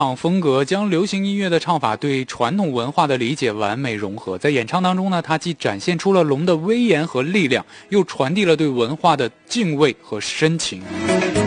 风格将流行音乐的唱法对传统文化的理解完美融合，在演唱当中呢，它既展现出了龙的威严和力量，又传递了对文化的敬畏和深情。